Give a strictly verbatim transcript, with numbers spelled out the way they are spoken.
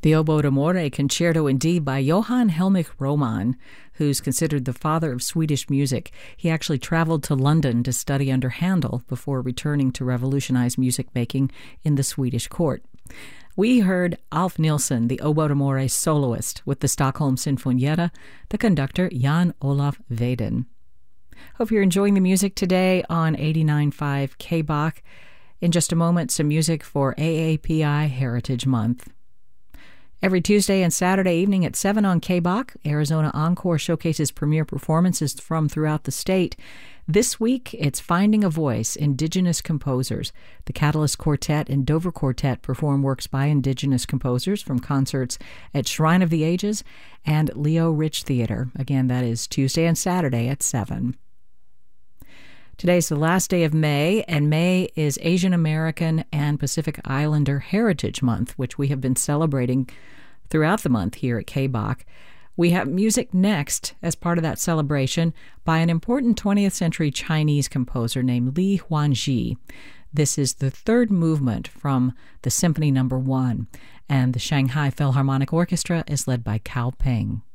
The Oboe d'Amore Concerto in D by Johann Helmich Roman, who's considered the father of Swedish music. He actually traveled to London to study under Handel before returning to revolutionize music making in the Swedish court. We heard Alf Nilsson, the Oboe d'Amore soloist, with the Stockholm Sinfonietta, the conductor Jan Olaf Weiden. Hope you're enjoying the music today on eighty-nine point five K-Bach. In just a moment, some music for A A P I Heritage Month. Every Tuesday and Saturday evening at seven on K-Bach, Arizona Encore showcases premier performances from throughout the state. This week, it's Finding a Voice, Indigenous Composers. The Catalyst Quartet and Dover Quartet perform works by Indigenous composers from concerts at Shrine of the Ages and Leo Rich Theater. Again, that is Tuesday and Saturday at seven. Today's the last day of May, and May is Asian American and Pacific Islander Heritage Month, which we have been celebrating throughout the month here at K-Bach. We have music next as part of that celebration by an important twentieth century Chinese composer named Li Huanji. This is the third movement from the Symphony Number One, and the Shanghai Philharmonic Orchestra is led by Cao Peng.